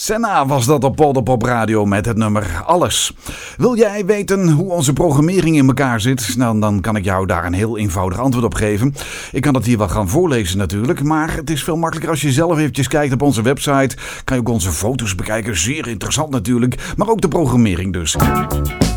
Senna was dat op Polderpop Radio met het nummer Alles. Wil jij weten hoe onze programmering in elkaar zit? Nou, dan kan ik jou daar een heel eenvoudig antwoord op geven. Ik kan dat hier wel gaan voorlezen natuurlijk, maar het is veel makkelijker als je zelf eventjes kijkt op onze website. Kan je ook onze foto's bekijken, zeer interessant natuurlijk, maar ook de programmering dus.